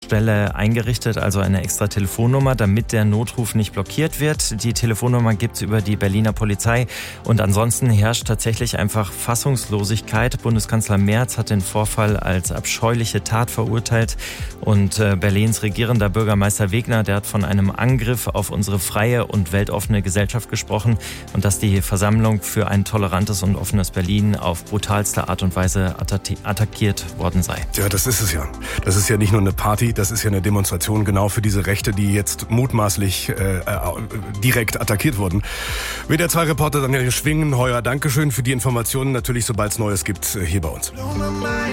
Stelle eingerichtet, also eine extra Telefonnummer, damit der Notruf nicht blockiert wird. Die Telefonnummer gibt es über die Berliner Polizei und ansonsten herrscht tatsächlich einfach Fassungslosigkeit. Bundeskanzler Merz hat den Vorfall als abscheuliche Tat verurteilt und Berlins regierender Bürgermeister Wegner, der hat von einem Angriff auf unsere freie und weltoffene Gesellschaft gesprochen und dass die Versammlung für ein tolerantes und offenes Berlin auf brutalste Art und Weise attackiert worden sei. Ja, das ist es ja. Das ist ja nicht nur eine Party, das ist ja eine Demonstration genau für diese Rechte, die jetzt mutmaßlich direkt attackiert wurden. WDR2-Reporter Daniel Schwingenheuer, Dankeschön für die Informationen. Natürlich, sobald es Neues gibt, hier bei uns.